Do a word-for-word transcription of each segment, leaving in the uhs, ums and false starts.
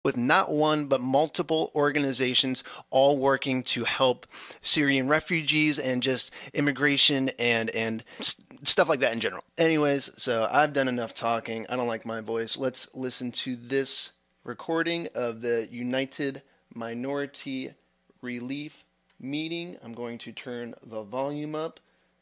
with not one but multiple organizations all working to help Syrian refugees and just immigration and and stuff like that in general. Anyways, so I've done enough talking. I don't like my voice. Let's listen to this recording of the United Minority Relief meeting. I'm going to turn the volume up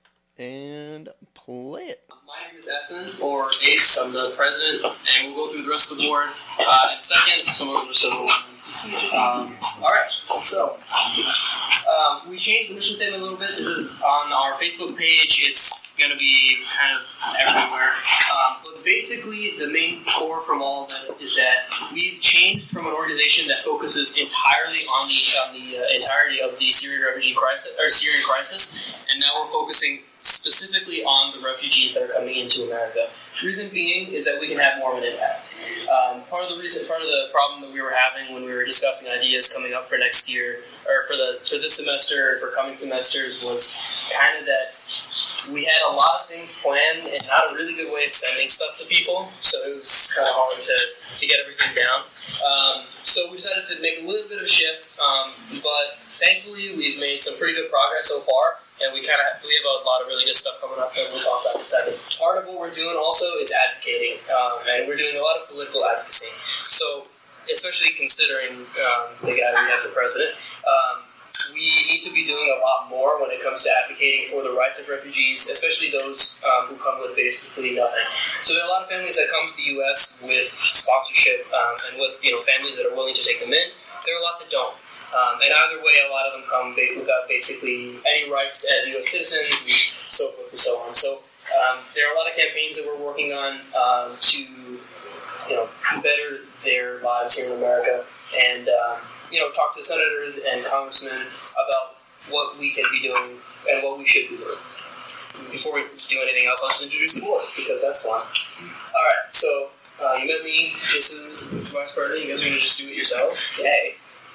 and play it. My name is Essen, or Ace. I'm the president, and we'll go through the rest of the board uh, in a second. Some of them are still um, all right, so um, we changed the mission statement a little bit. This is on our Facebook page. It's going to be kind of everywhere. Um, but basically, the main core from all of this is that we've changed from an organization that focuses entirely on the on the uh, entirety of the Syrian refugee crisis or Syrian crisis, and now we're focusing specifically on the refugees that are coming into America. The reason being is that we can have more of an impact. Um, part of the reason, part of the problem that we were having when we were discussing ideas coming up for next year, or for the for this semester, or for coming semesters, was kind of that we had a lot of things planned and not a really good way of sending stuff to people, so it was kind of hard to, to get everything down. Um, so we decided to make a little bit of a shift, um, but thankfully we've made some pretty good progress so far. And we kind of we have a lot of really good stuff coming up that we'll talk about in a second. Part of what we're doing also is advocating, um, and we're doing a lot of political advocacy. So, especially considering um, the guy we have for president, um, we need to be doing a lot more when it comes to advocating for the rights of refugees, especially those um, who come with basically nothing. So there are a lot of families that come to the U S with sponsorship um, and with you know families that are willing to take them in. There are a lot that don't. Um, and either way, a lot of them come ba- without basically any rights as U S citizens and so forth and so on. So um, there are a lot of campaigns that we're working on um, to, you know, better their lives here in America, and um, you know, talk to senators and congressmen about what we can be doing and what we should be doing. Before we do anything else, I'll just introduce the board because that's fun. All right, so uh, you met me. This is Vice President. You guys are going to just do it yourselves. Yay.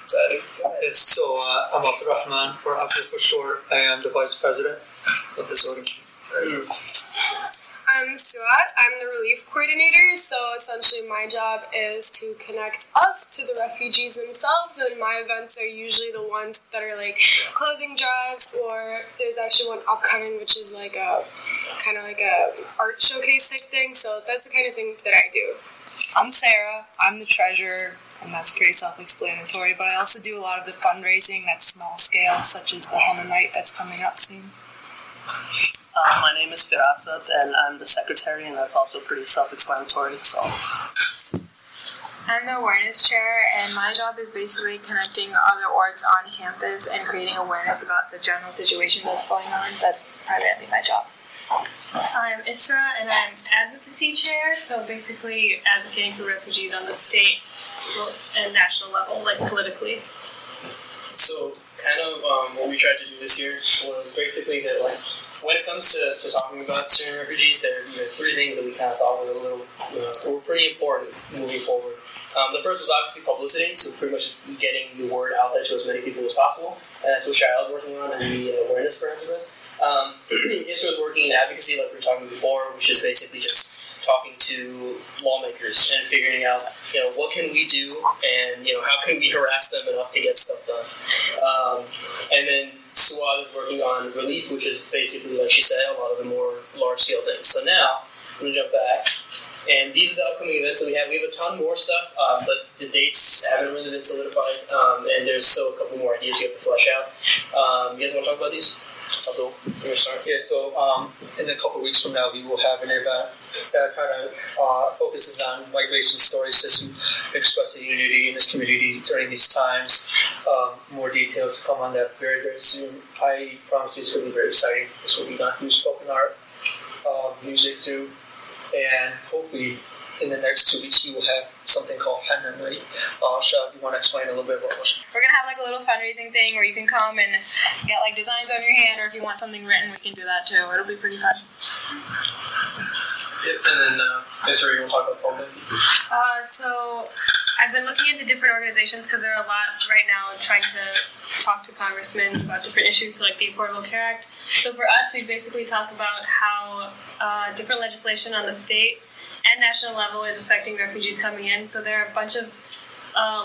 Yes, so uh, I'm Abdurrahman, or Abdul for short. I am the Vice President of this organization. I'm Suat. I'm the relief coordinator, so essentially my job is to connect us to the refugees themselves, and my events are usually the ones that are like clothing drives, or there's actually one upcoming which is like a kind of like a art showcase type thing, so that's the kind of thing that I do. I'm Sarah. I'm the treasurer, and that's pretty self-explanatory, but I also do a lot of the fundraising that's small scale, such as the Henna Night that's coming up soon. Uh, my name is Firasat, and I'm the secretary, and that's also pretty self-explanatory. So, I'm the awareness chair, and my job is basically connecting other orgs on campus and creating awareness about the general situation that's going on. That's primarily my job. I'm Isra, and I'm advocacy chair, so basically advocating for refugees on the state and national level, like politically. So, kind of um, what we tried to do this year was basically that, like, when it comes to, to talking about Syrian refugees, there are you know, three things that we kind of thought were a little, you know, were pretty important moving forward. Um, the first was obviously publicity, so pretty much just getting the word out there to as many people as possible, and that's what Shaila's working on, and the uh, awareness grants of it. Um, Isra was working in advocacy, like we were talking before, which is basically just talking to lawmakers and figuring out, you know, what can we do, and you know, how can we harass them enough to get stuff done. Um, and then Suad is working on relief, which is basically, like she said, a lot of the more large-scale things. So now, I'm going to jump back. And these are the upcoming events that we have. We have a ton more stuff, um, but the dates haven't really been solidified, um, and there's still a couple more ideas you have to flesh out. Um, you guys want to talk about these? I'll go. I'm going to start. Yeah, so um, in a couple of weeks from now, we will have an event that kind of uh, focuses on migration stories just to express the unity in this community during these times. Um, more details to come on that very, very soon. I promise you it's going to be very exciting. This will be done through spoken art, uh, music too, and hopefully in the next two weeks we will have something called Henna Night. Uh, Shah, you want to explain a little bit about what? We're going to have like a little fundraising thing where you can come and get like designs on your hand, or if you want something written, we can do that too. It'll be pretty fun. Yep, and then, uh, sorry, we'll talk about Pullman. Uh, so, I've been looking into different organizations because there are a lot right now trying to talk to congressmen about different issues, so like the Affordable Care Act. So for us, we basically talk about how uh, different legislation on the state and national level is affecting refugees coming in. So there are a bunch of uh,